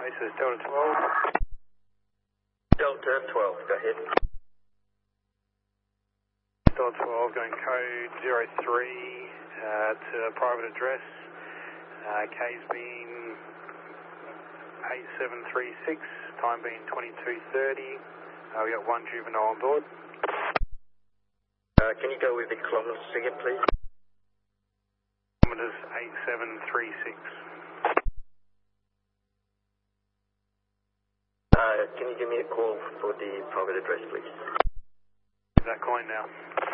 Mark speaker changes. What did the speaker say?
Speaker 1: This is Delta 12.
Speaker 2: Delta 12, go ahead.
Speaker 1: Delta 12 going code 03 to a private address. K's being 8736, time being 22:30. We got one juvenile on board.
Speaker 2: Can you go with the kilometers again, please?
Speaker 1: Kilometers 8736.
Speaker 2: Can you give me a call for the private address, please?
Speaker 1: Is that calling now?